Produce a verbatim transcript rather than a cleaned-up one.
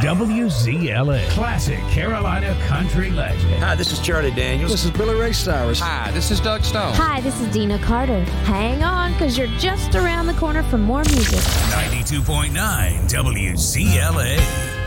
W Z L A, classic Carolina country legend. Hi, this is Charlie Daniels. This is Billy Ray Cyrus. Hi, this is Doug Stone. Hi, this is Dina Carter. Hang on, because you're just around the corner for more music. ninety-two point nine W Z L A.